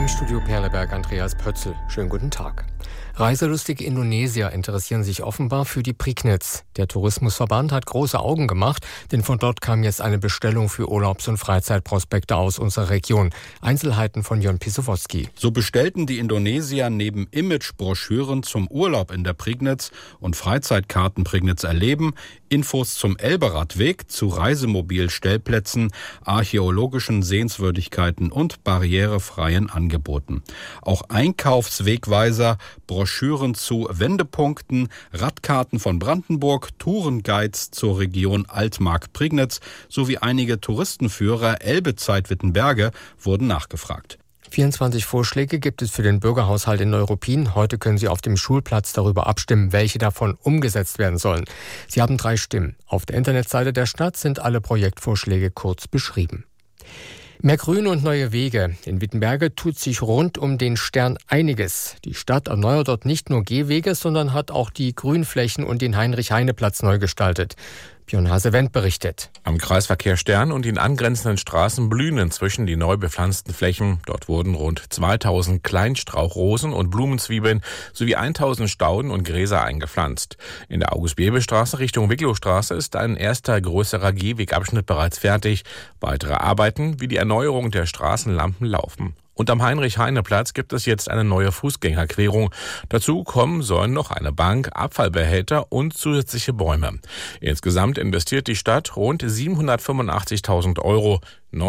Im Studio Perleberg Andreas Pötzl. Schönen guten Tag. Reiselustige Indonesier interessieren sich offenbar für die Prignitz. Der Tourismusverband hat große Augen gemacht, denn von dort kam jetzt eine Bestellung für Urlaubs- und Freizeitprospekte aus unserer Region. Einzelheiten von Jon Pisowski. So bestellten die Indonesier neben Imagebroschüren zum Urlaub in der Prignitz und Freizeitkarten Prignitz erleben, Infos zum Elberadweg, zu Reisemobilstellplätzen, archäologischen Sehenswürdigkeiten und barrierefreien Angeboten. Auch Einkaufswegweiser, Broschüren zu Wendepunkten, Radkarten von Brandenburg, Tourenguides zur Region Altmark-Prignitz sowie einige Touristenführer Elbe-Zeit-Wittenberge wurden nachgefragt. 24 Vorschläge gibt es für den Bürgerhaushalt in Neuruppin. Heute können Sie auf dem Schulplatz darüber abstimmen, welche davon umgesetzt werden sollen. Sie haben 3 Stimmen. Auf der Internetseite der Stadt sind alle Projektvorschläge kurz beschrieben. Mehr Grün und neue Wege. In Wittenberge tut sich rund um den Stern einiges. Die Stadt erneuert dort nicht nur Gehwege, sondern hat auch die Grünflächen und den Heinrich-Heine-Platz neu gestaltet. Björn Haase-Wendt berichtet. Am Kreisverkehr Stern und den angrenzenden Straßen blühen inzwischen die neu bepflanzten Flächen. Dort wurden rund 2000 Kleinstrauchrosen und Blumenzwiebeln sowie 1000 Stauden und Gräser eingepflanzt. In der August-Bebel-Straße Richtung Wiglowstraße ist ein erster größerer Gehwegabschnitt bereits fertig. Weitere Arbeiten wie die Erneuerung der Straßenlampen laufen. Und am Heinrich-Heine-Platz gibt es jetzt eine neue Fußgängerquerung. Dazu kommen sollen noch eine Bank, Abfallbehälter und zusätzliche Bäume. Insgesamt investiert die Stadt rund 785.000 €.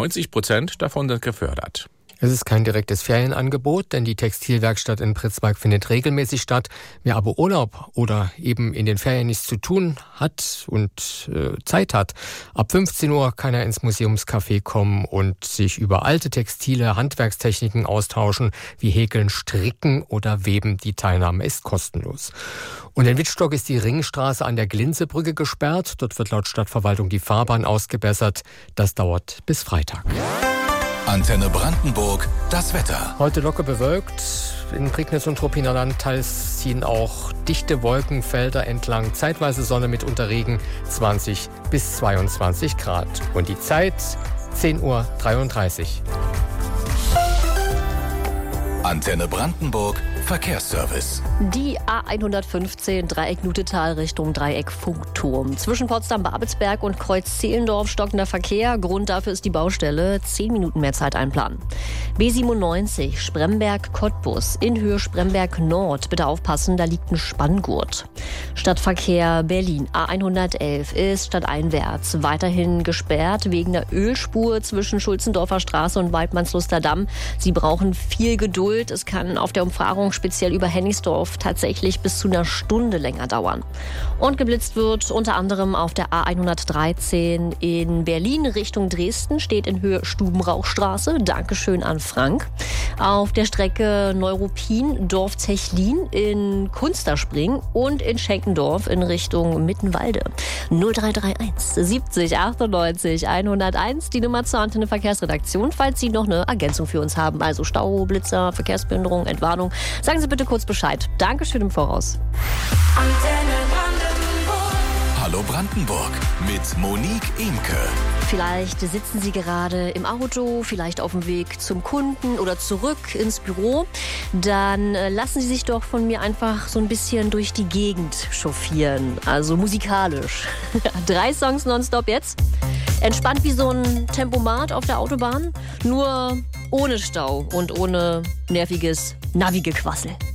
90% davon sind gefördert. Es ist kein direktes Ferienangebot, denn die Textilwerkstatt in Pritzwalk findet regelmäßig statt. Wer aber Urlaub oder eben in den Ferien nichts zu tun hat und Zeit hat, ab 15 Uhr kann er ins Museumscafé kommen und sich über alte Textile, Handwerkstechniken austauschen, wie Häkeln, Stricken oder Weben. Die Teilnahme ist kostenlos. Und in Wittstock ist die Ringstraße an der Glinsebrücke gesperrt. Dort wird laut Stadtverwaltung die Fahrbahn ausgebessert. Das dauert bis Freitag. Antenne Brandenburg, das Wetter. Heute locker bewölkt. In Prignitz und Ruppiner Land teils ziehen auch dichte Wolkenfelder entlang. Zeitweise Sonne mit Regen, 20 bis 22 Grad. Und die Zeit 10:33 Uhr. Antenne Brandenburg, Verkehrsservice. Die A115 Dreieck Nutetal Richtung Dreieck Funkturm. Zwischen Potsdam-Babelsberg und Kreuz-Zehlendorf stockender Verkehr. Grund dafür ist die Baustelle. 10 Minuten mehr Zeit einplanen. B97 Spremberg-Cottbus in Höhe Spremberg Nord. Bitte aufpassen, da liegt ein Spanngurt. Stadtverkehr Berlin A111 ist stadteinwärts weiterhin gesperrt wegen der Ölspur zwischen Schulzendorfer Straße und Waldmannsluster Damm. Sie brauchen viel Geduld. Es kann auf der Umfahrung speziell über Hennigsdorf tatsächlich bis zu einer Stunde länger dauern. Und geblitzt wird unter anderem auf der A113 in Berlin Richtung Dresden, steht in Höhe Stubenrauchstraße. Dankeschön an Frank. Auf der Strecke Neuruppin, Dorf Zechlin in Kunsterspring und in Schenkendorf in Richtung Mittenwalde. 0331 70 98 101, die Nummer zur Antenne Verkehrsredaktion, falls Sie noch eine Ergänzung für uns haben. Also Stau, Blitzer, Verkehrsbehinderung, Entwarnung. Sagen Sie bitte kurz Bescheid. Dankeschön im Voraus. Hallo Brandenburg mit Monique Imke. Vielleicht sitzen Sie gerade im Auto, vielleicht auf dem Weg zum Kunden oder zurück ins Büro. Dann lassen Sie sich doch von mir einfach so ein bisschen durch die Gegend chauffieren. Also musikalisch. 3 Songs nonstop jetzt. Entspannt wie so ein Tempomat auf der Autobahn. Nur ohne Stau und ohne nerviges Navi-Gequassel.